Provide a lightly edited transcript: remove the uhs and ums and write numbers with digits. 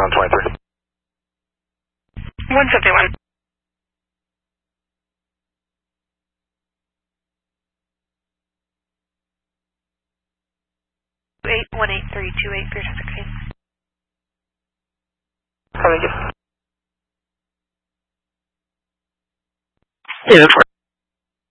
on 23. 151. Eight 18328 for 16. Yeah,